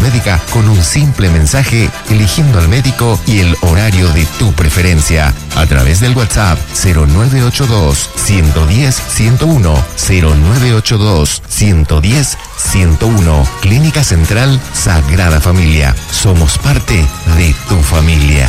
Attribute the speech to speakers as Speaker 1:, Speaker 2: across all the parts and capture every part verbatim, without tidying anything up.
Speaker 1: médica con un simple mensaje, eligiendo al médico y el horario de tu preferencia. A través del WhatsApp cero nueve ocho dos, uno uno cero, uno cero uno, cero nueve ocho dos, uno uno cero, ciento uno. Clínica Central Sagrada Familia. Somos parte de tu familia.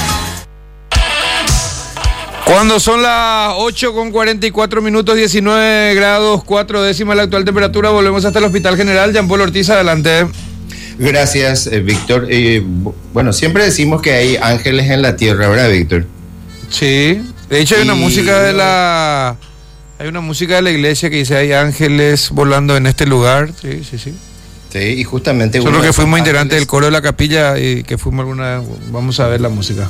Speaker 2: Cuando son las ocho con cuarenta y cuatro minutos, diecinueve grados cuatro décimas la actual temperatura, volvemos hasta el Hospital General. Jean Paul Ortiz, adelante.
Speaker 3: Gracias, eh, Víctor. Eh, bueno, siempre decimos que hay ángeles en la tierra, ¿verdad, Víctor?
Speaker 2: Sí, de hecho hay una y... música de la... Hay una música de la iglesia que dice hay ángeles volando en este lugar. Sí, sí, sí.
Speaker 3: Sí, y justamente...
Speaker 2: Solo que fuimos integrantes del coro de la capilla y que fuimos alguna... Vamos a ver la música.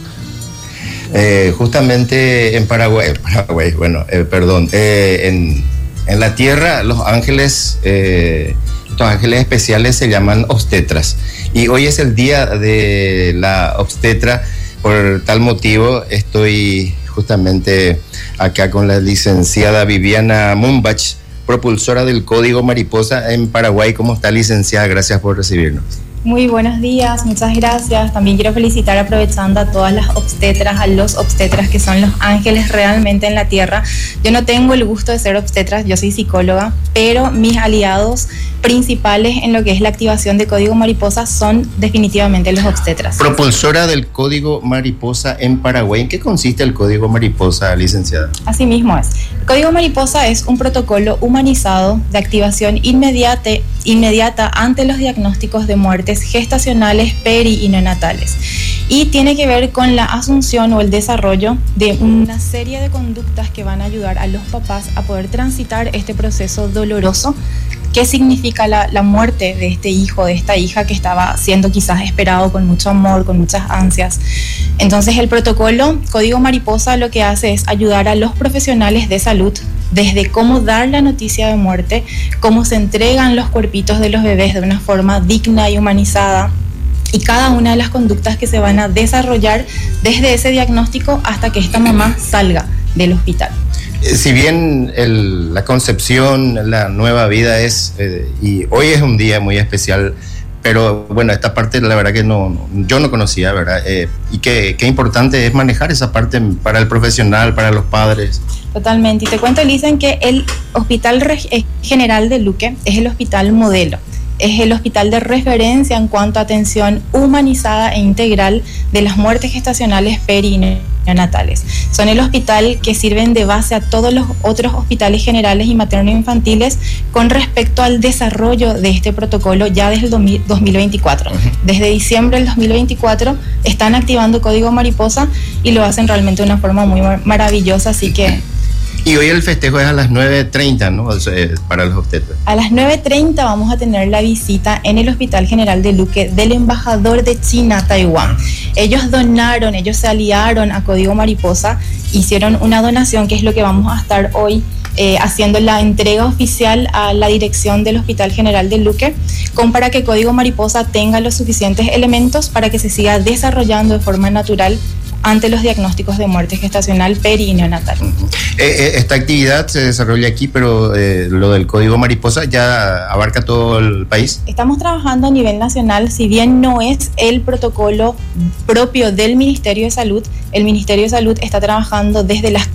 Speaker 3: Eh, justamente en Paraguay, Paraguay bueno, eh, perdón, eh, en, en la tierra los ángeles, eh, estos ángeles especiales se llaman obstetras. Y hoy es el día de la obstetra. Por tal motivo estoy justamente acá con la licenciada Viviana Mumbach, propulsora del Código Mariposa en Paraguay. ¿Cómo está, licenciada? Gracias por recibirnos.
Speaker 4: Muy buenos días, muchas gracias. También quiero felicitar, aprovechando, a todas las obstetras, a los obstetras que son los ángeles realmente en la tierra. Yo no tengo el gusto de ser obstetra, yo soy psicóloga, pero mis aliados principales en lo que es la activación de Código Mariposa son definitivamente los obstetras.
Speaker 3: Propulsora del Código Mariposa en Paraguay. ¿En qué consiste el Código Mariposa, licenciada?
Speaker 4: Así mismo es. El Código Mariposa es un protocolo humanizado de activación inmediata, inmediata ante los diagnósticos de muertes gestacionales, peri y neonatales, y tiene que ver con la asunción o el desarrollo de una serie de conductas que van a ayudar a los papás a poder transitar este proceso doloroso que significa la, la muerte de este hijo, de esta hija que estaba siendo quizás esperado con mucho amor, con muchas ansias. Entonces el protocolo Código Mariposa lo que hace es ayudar a los profesionales de salud desde cómo dar la noticia de muerte, cómo se entregan los cuerpitos de los bebés de una forma digna y humanizada, y cada una de las conductas que se van a desarrollar desde ese diagnóstico hasta que esta mamá salga del hospital.
Speaker 3: Si bien el, la concepción, la nueva vida es, eh, y hoy es un día muy especial, pero bueno, esta parte la verdad que no, no yo no conocía, ¿verdad? Eh, y qué, qué importante es manejar esa parte para el profesional, para los padres.
Speaker 4: Totalmente, y te cuento, Lisa, que el Hospital General de Luque es el hospital modelo. Es el hospital de referencia en cuanto a atención humanizada e integral de las muertes gestacionales, peri y neonatales. Son el hospital que sirven de base a todos los otros hospitales generales y materno-infantiles con respecto al desarrollo de este protocolo ya desde el dos mil veinticuatro. Uh-huh. Desde diciembre del dos mil veinticuatro están activando Código Mariposa y lo hacen realmente de una forma muy maravillosa, así que...
Speaker 3: Y hoy el festejo es a las nueve treinta, ¿no? O sea, para los obstetras.
Speaker 4: A las nueve treinta vamos a tener la visita en el Hospital General de Luque del embajador de China a Taiwán. Ellos donaron, ellos se aliaron a Código Mariposa, hicieron una donación que es lo que vamos a estar hoy eh, haciendo la entrega oficial a la dirección del Hospital General de Luque, con para que Código Mariposa tenga los suficientes elementos para que se siga desarrollando de forma natural ante los diagnósticos de muerte gestacional, peri y neonatal.
Speaker 3: Uh-huh. eh, esta actividad se desarrolla aquí, pero eh, lo del Código Mariposa ya abarca todo el país.
Speaker 4: Estamos trabajando a nivel nacional, si bien no es el protocolo propio del Ministerio de Salud, el Ministerio de Salud está trabajando desde las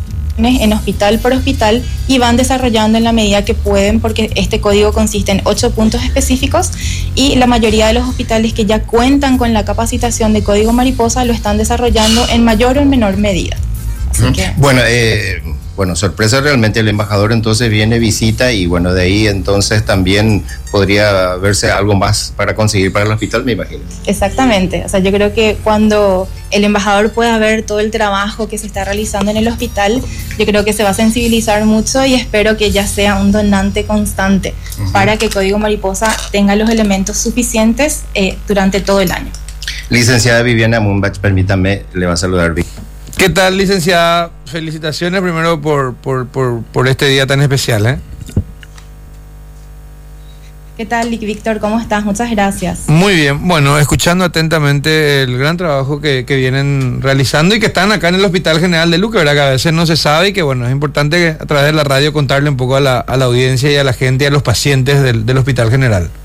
Speaker 4: en hospital por hospital y van desarrollando en la medida que pueden, porque este código consiste en ocho puntos específicos y la mayoría de los hospitales que ya cuentan con la capacitación de Código Mariposa lo están desarrollando en mayor o en menor medida. Así
Speaker 3: uh-huh.
Speaker 4: que...
Speaker 3: Bueno, eh, bueno, sorpresa realmente, el embajador entonces viene, visita y bueno, de ahí entonces también podría verse algo más para conseguir para el hospital, me imagino.
Speaker 4: Exactamente, o sea, yo creo que cuando el embajador pueda ver todo el trabajo que se está realizando en el hospital, yo creo que se va a sensibilizar mucho y espero que ya sea un donante constante uh-huh. para que Código Mariposa tenga los elementos suficientes eh, durante todo el año.
Speaker 3: Licenciada Viviana Mumbach, permítame, le va a saludar Víctor.
Speaker 2: ¿Qué tal, licenciada? Felicitaciones primero por, por, por, por este día tan especial, ¿eh?
Speaker 4: ¿Qué tal, Víctor? ¿Cómo estás? Muchas gracias.
Speaker 2: Muy bien. Bueno, escuchando atentamente el gran trabajo que, que vienen realizando y que están acá en el Hospital General de Luque, ¿verdad? Que a veces no se sabe y que, bueno, es importante que a través de la radio contarle un poco a la, a la audiencia y a la gente y a los pacientes del, del Hospital General.